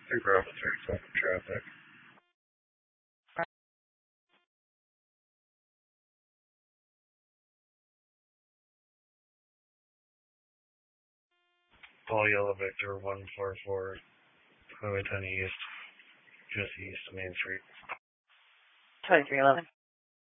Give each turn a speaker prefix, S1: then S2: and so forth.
S1: Super officer, stop traffic. Paul Yellow Victor 144, Highway 10 East, just east of Main Street.
S2: 2311.